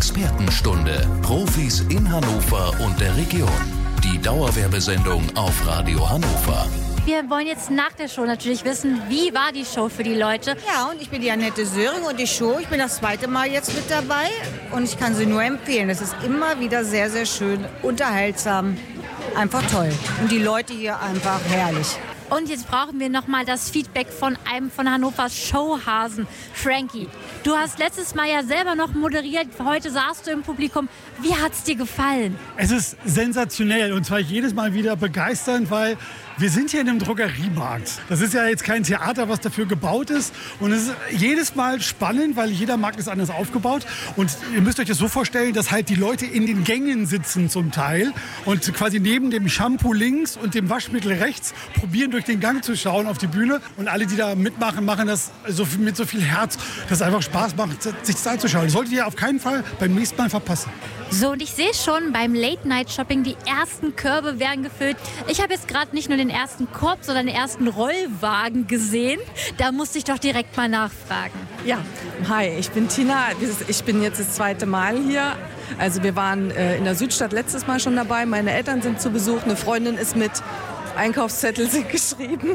Expertenstunde. Profis in Hannover und der Region. Die Dauerwerbesendung auf Radio Hannover. Wir wollen jetzt nach der Show natürlich wissen, wie war die Show für die Leute? Ja, und ich bin die Annette Söring und die Show, ich bin das zweite Mal jetzt mit dabei und ich kann sie nur empfehlen. Es ist immer wieder sehr, sehr schön, unterhaltsam, einfach toll. Und die Leute hier einfach herrlich. Und jetzt brauchen wir nochmal das Feedback von einem von Hannovers Showhasen, Frankie. Du hast letztes Mal ja selber noch moderiert, heute saßt du im Publikum. Wie hat's dir gefallen? Es ist sensationell und zwar jedes Mal wieder begeisternd, weil wir sind hier in einem Drogeriemarkt. Das ist ja jetzt kein Theater, was dafür gebaut ist. Und es ist jedes Mal spannend, weil jeder Markt ist anders aufgebaut. Und ihr müsst euch das so vorstellen, dass halt die Leute in den Gängen sitzen zum Teil und quasi neben dem Shampoo links und dem Waschmittel rechts probieren durch den Gang zu schauen auf die Bühne. Und alle, die da mitmachen, machen das mit so viel Herz, dass es einfach Spaß macht, sich das anzuschauen. Das solltet ihr auf keinen Fall beim nächsten Mal verpassen. So, und ich sehe schon beim Late-Night-Shopping, die ersten Körbe werden gefüllt. Ich habe jetzt gerade nicht nur den ersten Korb, sondern den ersten Rollwagen gesehen. Da musste ich doch direkt mal nachfragen. Ja, hi, ich bin Tina. Ich bin jetzt das zweite Mal hier. Also wir waren in der Südstadt letztes Mal schon dabei. Meine Eltern sind zu Besuch, eine Freundin ist mit. Einkaufszettel sind geschrieben.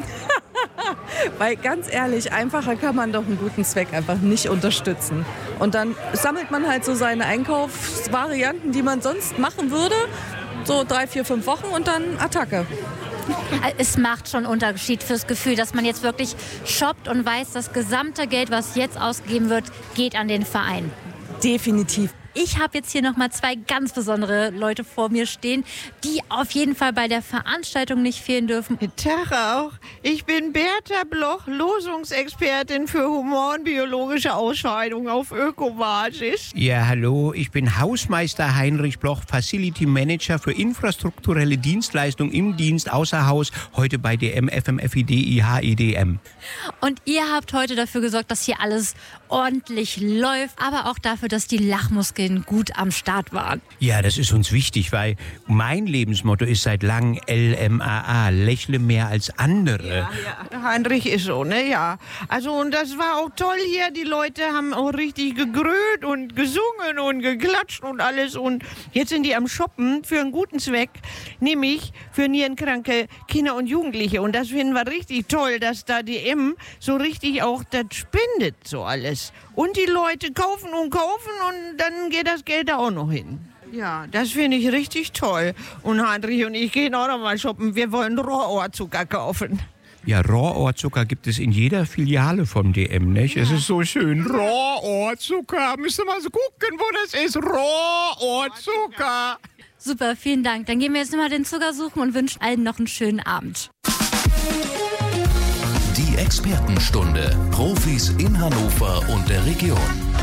Weil ganz ehrlich, einfacher kann man doch einen guten Zweck einfach nicht unterstützen. Und dann sammelt man halt so seine Einkaufsvarianten, die man sonst machen würde. So 3, 4, 5 Wochen und dann Attacke. Es macht schon einen Unterschied fürs Gefühl, dass man jetzt wirklich shoppt und weiß, das gesamte Geld, was jetzt ausgegeben wird, geht an den Verein. Definitiv. Ich habe jetzt hier nochmal 2 ganz besondere Leute vor mir stehen, die auf jeden Fall bei der Veranstaltung nicht fehlen dürfen. Guten Tag auch. Ich bin Bertha Bloch, Losungsexpertin für Humor und biologische Ausscheidung auf Ökobasis. Ja, hallo, ich bin Hausmeister Heinrich Bloch, Facility Manager für infrastrukturelle Dienstleistung im Dienst außer Haus, heute bei DM, FMFID, IHEDM. Und ihr habt heute dafür gesorgt, dass hier alles ordentlich läuft, aber auch dafür, dass die Lachmuskeln gut am Start waren. Ja, das ist uns wichtig, weil mein Lebensmotto ist seit langem LMAA, lächle mehr als andere. Ja, Heinrich ist so, ne, ja. Also und das war auch toll hier, die Leute haben auch richtig gegrölt und gesungen und geklatscht und alles und jetzt sind die am Shoppen für einen guten Zweck, nämlich für nierenkranke Kinder und Jugendliche und das finden wir richtig toll, dass da die M so richtig auch das spendet, so alles. Und die Leute kaufen und dann geht das Geld da auch noch hin. Ja, das finde ich richtig toll. Und Heinrich und ich gehen auch noch mal shoppen. Wir wollen Rohrohrzucker kaufen. Ja, Rohrohrzucker gibt es in jeder Filiale vom DM, nicht? Es ist so schön. Rohrohrzucker. Müsst ihr mal so gucken, wo das ist. Rohrohrzucker. Super, vielen Dank. Dann gehen wir jetzt nochmal den Zucker suchen und wünschen allen noch einen schönen Abend. Die Expertenstunde. Profis in Hannover und der Region.